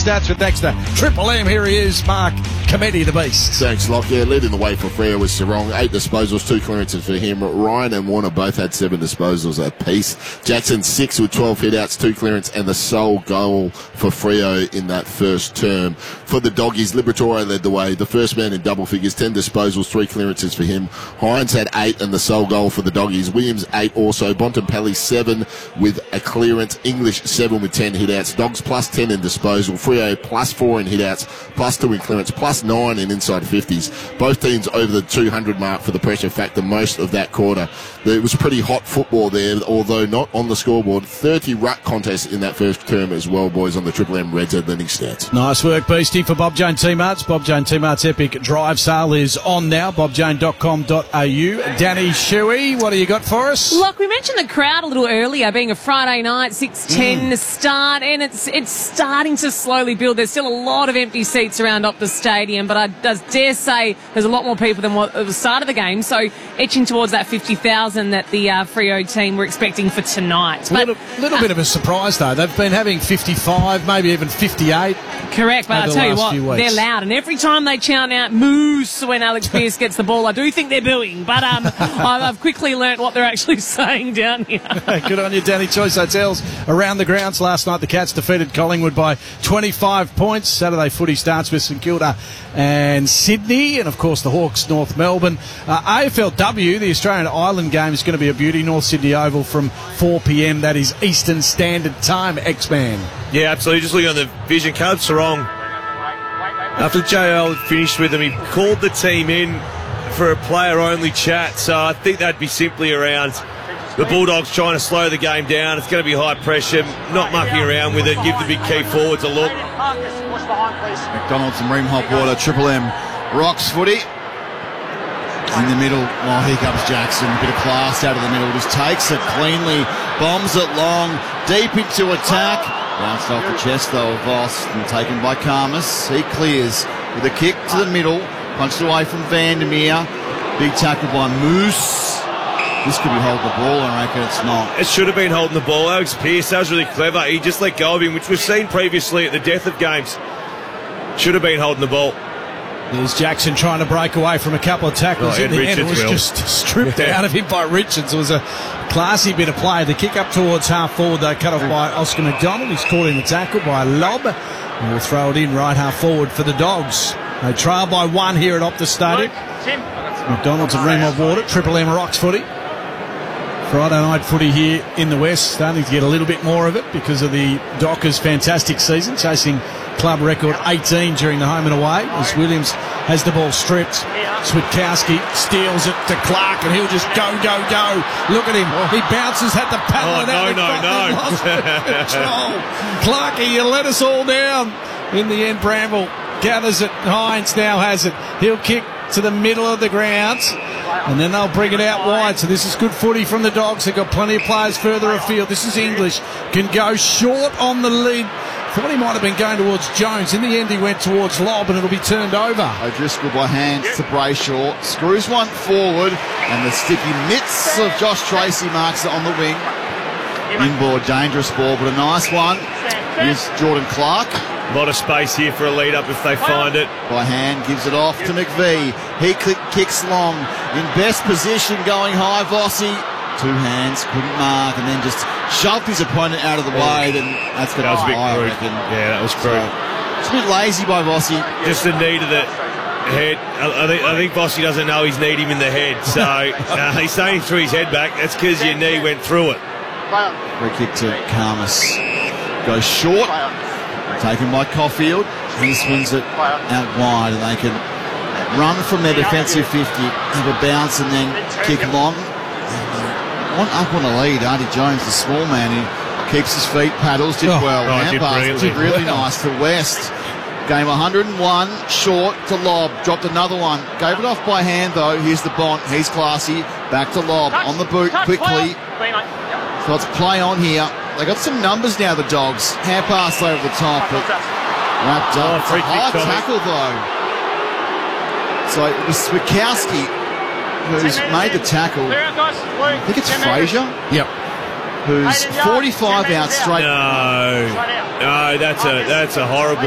stats with Dexter. Triple M, here he is, Mark Committee, the beast. Thanks, Locke. Yeah, leading the way for Freo was Sarong. 8 disposals, 2 clearances for him. Ryan and Warner both had 7 disposals apiece. Jackson 6 with 12 hit-outs, 2 clearance, and the sole goal for Freo in that first term. For the Doggies, Liberatore led the way. The first man in double figures, 10 disposals, 3 clearances for him. Hines had 8 and the sole goal for the Doggies. Williams 8 also. Bontempelli 7 with a clearance. English 7 with 10 hit-outs. Dogs plus 10 in disposal. Freo plus 4 in hit-outs, plus 2 in clearance, plus 9 in inside 50s. Both teams over the 200 mark for the pressure factor most of that quarter. It was pretty hot football there, although not on the scoreboard. 30 ruck contests in that first term as well, boys, on the Triple M Reds at Lending Stats. Nice work, Beastie, for Bob Jane T-Marts. Bob Jane T-Marts Epic Drive Sale is on now, bobjane.com.au. Danny Shuey, what do you got for us? Look, we mentioned the crowd a little earlier, being a Friday night, 6:10 start, and it's starting to slowly build. There's still a lot of empty seats around Optus Stadium, but I dare say there's a lot more people than what at the start of the game, so etching towards that 50,000 that the Freo team were expecting for tonight. But a little bit of a surprise, though. They've been having 55, maybe even 58. Correct, but I'll tell you what, they're loud, and every time they chant out "Moose" when Alex Pearce gets the ball, I do think they're booing, but I've quickly learnt what they're actually saying down here. Good on you, Danny. Choice Hotels around the grounds last night. The Cats defeated Collingwood by 25 points. Saturday footy starts with St Kilda and Sydney, and of course the Hawks, North Melbourne. AFLW, the Australian Island game, is going to be a beauty. North Sydney Oval from 4 p.m. That is Eastern Standard Time. X-Man. Yeah, absolutely. Just looking on the vision card, Sarong, after JL had finished with him, he called the team in for a player-only chat. So I think that'd be simply around the Bulldogs trying to slow the game down. It's going to be high pressure, not mucking around with it. Give the big key forwards a look. McDonald's and Ream Hopwater, Triple M rocks footy. In the middle, here comes Jackson. A bit of class out of the middle. Just takes it cleanly, bombs it long, deep into attack. Bounced off the chest though of Voss and taken by Karmas. He clears with a kick to the middle, punched away from Vandermeer. Big tackle by Moose. This could be holding the ball, I reckon it's not. It should have been holding the ball. Alex Pearce, that was really clever. He just let go of him, which we've seen previously at the death of games. Should have been holding the ball. There's Jackson trying to break away from a couple of tackles. In the end, it was just stripped out of him by Richards. It was a classy bit of play. The kick up towards half forward, though, cut off by Oscar McDonald. He's caught in the tackle by Lobb. And we'll throw it in right half forward for the Dogs. They trail by 1 here at Optus Stadium. McDonald's and Ream Hopwater. Triple M rocks footy. Friday night footy here in the West, starting to get a little bit more of it because of the Dockers' fantastic season, chasing club record 18 during the home and away, as Williams has the ball stripped. Switkowski steals it to Clark, and he'll just go. Look at him. He bounces, had the paddle it out. No. Lost control. Clarkie, you let us all down. In the end, Bramble gathers it. Hines now has it. He'll kick to the middle of the ground, and then they'll bring it out wide. So this is good footy from the Dogs. They've got plenty of players further afield. This is English. Can go short on the lead. Thought he might have been going towards Jones. In the end, he went towards Lobb, and it'll be turned over. O'Driscoll by hands to Brayshaw. Screws one forward, and the sticky mitts of Josh Tracy marks it on the wing. Inboard, dangerous ball, but a nice one. Here's Jordan Clark. A lot of space here for a lead-up if they find it. By hand, gives it off to McVie. He kicks long. In best position, going high, Vossi. 2 hands, couldn't mark, and then just shoved his opponent out of the way. Then that's going to be high, I reckon. Yeah, that was crude. It's a bit lazy by Vossi. Just the knee to the head. I think Vossi doesn't know he's kneed him in the head, so he's saying threw his head back. That's because your knee went through it. Free kick to Karmas. Goes short. Taken by Caulfield. He swings it out wide, and they can run from their defensive 50, have a bounce, and then kick long. Up on the lead, Artie Jones, the small man, who keeps his feet, paddles, did well. Did really nice to West. Game 101, short to Lobb, dropped another one. Gave it off by hand, though. Here's the Bont. He's classy. Back to Lobb, on the boot, quickly. So let's play on here. They got some numbers now, the Dogs. Hand pass over the top, but wrapped up. It's a high tackle, though. So it was Switkowski who's made the tackle. I think it's Fraser. Yep. Who's 45 out straight. No, that's a horrible